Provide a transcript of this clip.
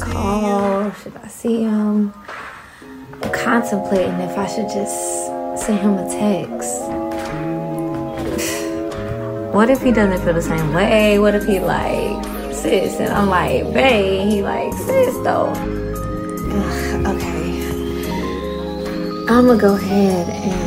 call? Should I see him? I'm contemplating if I should just send him a text. What if he doesn't feel the same way? What if he like, sis? And I'm like, babe. He like, sis though. Okay. I'm gonna go ahead and